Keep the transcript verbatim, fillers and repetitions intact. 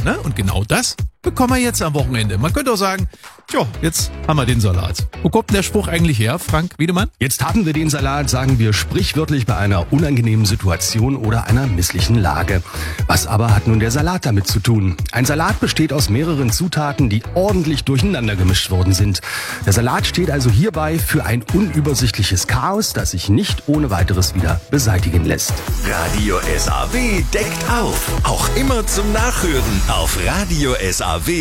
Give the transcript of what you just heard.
Ne? Und genau das bekommen wir jetzt am Wochenende. Man könnte auch sagen, tja, jetzt haben wir den Salat. Wo kommt denn der Spruch eigentlich her, Frank Wiedemann? Jetzt haben wir den Salat, sagen wir sprichwörtlich bei einer unangenehmen Situation oder einer misslichen Lage. Was aber hat nun der Salat damit zu tun? Ein Salat besteht aus mehreren Zutaten, die ordentlich durcheinander gemischt worden sind. Der Salat steht also hierbei für ein unübersichtliches Chaos, das sich nicht ohne weiteres wieder beseitigen lässt. Radio S A W deckt auf. Auch immer zum Nachhören auf radio S A W.